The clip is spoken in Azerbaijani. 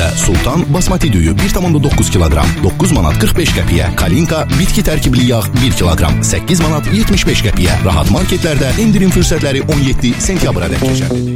Sultan basmati düyü 1,9 kiloqram 9 manat 45 qəpiyə. Kalinka bitki tərkibli yağ 1 kiloqram 8 manat 75 qəpiyə. Rahat marketlərdə indirim fürsətləri 17 sentyabra dək keçərlidir.